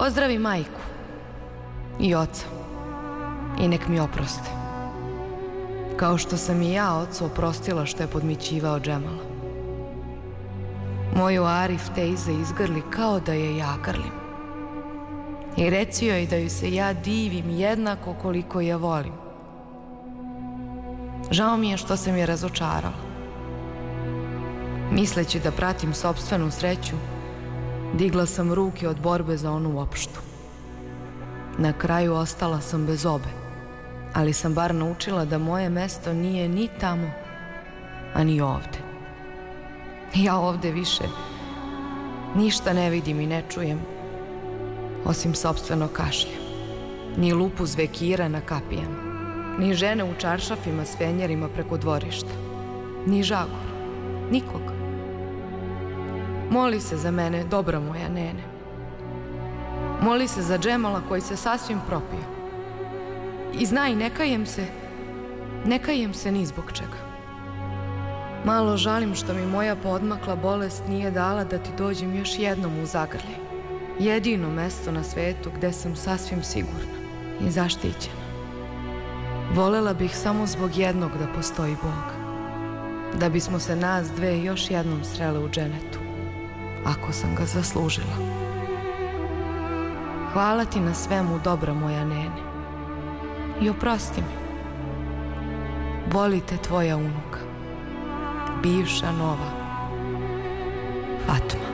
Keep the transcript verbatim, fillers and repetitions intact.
Pozdravi majku i oca i nek mi oproste. Kao što sam i ja ocu oprostila što je podmićivao Džemala. Moju Arif tejze izgrli kao da je ja grlim. I reci joj da ju se ja divim jednako koliko je volim. Žao mi je što sam je razočarala. Misleći da pratim sopstvenu sreću, digla sam ruke od borbe za onu opštu. Na kraju ostala sam bez obe, ali sam bar naučila da moje mesto nije ni tamo, a ni ovde. Ja ovde više ništa ne vidim i ne čujem, osim sopstveno kašlja. Ni lupu zvekira na kapijama, ni žene u čaršafima s fenjerima preko dvorišta, ni žagor, nikoga. Moli se za mene, dobra moja nene. Moli se za Džemala koji se sasvim propio. I znaj, ne kajem se, ne kajem se ni zbog čega. Malo žalim što mi moja poodmakla bolest nije dala da ti dođem još jednom u zagrljaj. Jedino mesto na svetu gde sam sasvim sigurna i zaštićena. Volela bih samo zbog jednog da postoji Bog. Da bismo se nas dve još jednom srele u dženetu, ako sam ga zaslužila. Hvala ti na svemu, dobra moja nene. I oprosti mi. Volite tvoja unuka, bivša nova Fatma.